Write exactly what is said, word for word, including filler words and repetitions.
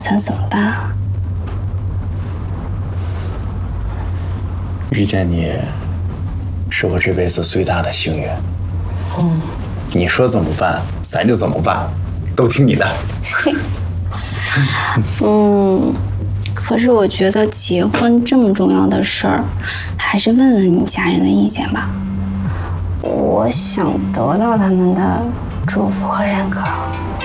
算怎么办啊？ 遇见你，是我这辈子最大的幸运。 嗯， 你说怎么办，咱就怎么办，都听你的。 嗯，可是我觉得结婚这么重要的事儿，还是问问你家人的意见吧。我想得到他们的祝福和认可。